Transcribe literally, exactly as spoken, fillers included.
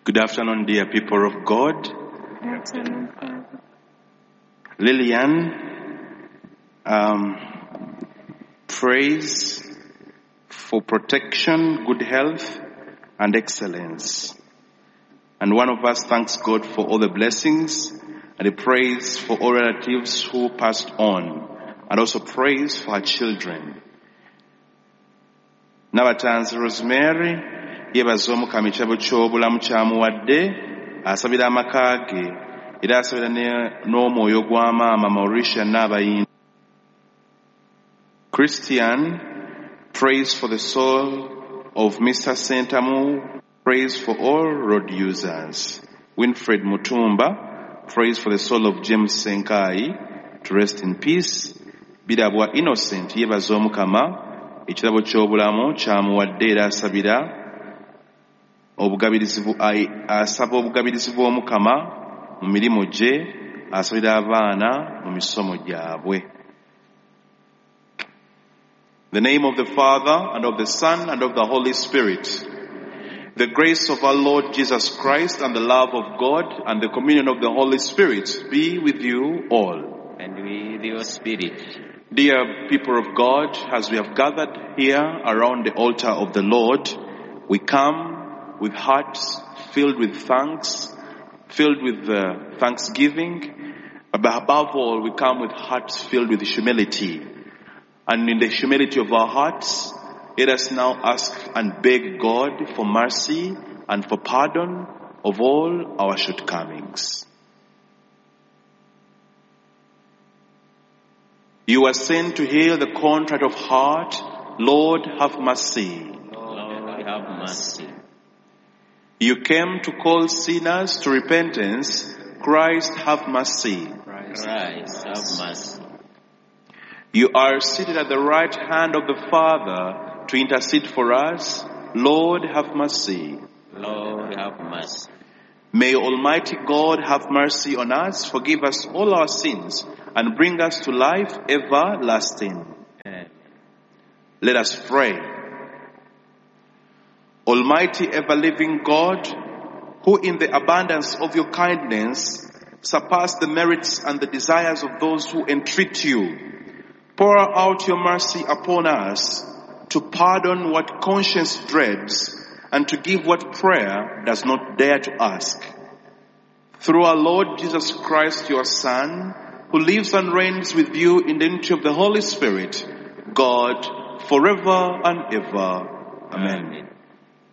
Good afternoon, dear people of God. Good afternoon, Father. Lillian um, prays for protection, good health, and excellence. And one of us thanks God for all the blessings, and he prays for all relatives who passed on, and also prays for her children. Nabatanzi Rosemary yebaza Omukama ekirabo ky'obulamu kyamuwadde, asabira amaka ge era asabira n'omwoyo gwa maama Mauricia n'abayimbi. Christian prays for the soul of Mister Sentamu, prays for all road users. Winfred Mutumba prays for the soul of James Senkai to rest in peace. Birabwa Innocent yebaza Omukama ekirabo ky'obulamu kyamuwadde era asabira obugabirizi asaba obugabirizi bw'Omukama mu mirimu gye, asabira abaana mu misomo gyabwe. The name of the Father, and of the Son, and of the Holy Spirit. The grace of our Lord Jesus Christ, and the love of God, and the communion of the Holy Spirit be with you all. And with your spirit. Dear people of God, as we have gathered here around the altar of the Lord, we come with hearts filled with thanks, filled with uh, thanksgiving, but above all, we come with hearts filled with humility. And in the humility of our hearts, let us now ask and beg God for mercy and for pardon of all our shortcomings. You are sent to heal the contrite of heart. Lord, have mercy. Lord, have mercy. You came to call sinners to repentance. Christ, have mercy. Christ, have mercy. You are seated at the right hand of the Father to intercede for us. Lord, have mercy. Lord, have mercy. May Almighty God have mercy on us, forgive us all our sins, and bring us to life everlasting. Amen. Let us pray. Almighty ever-living God, who in the abundance of your kindness surpass the merits and the desires of those who entreat you, pour out your mercy upon us to pardon what conscience dreads and to give what prayer does not dare to ask. Through our Lord Jesus Christ, your Son, who lives and reigns with you in the unity of the Holy Spirit, God, forever and ever. Amen. Amen.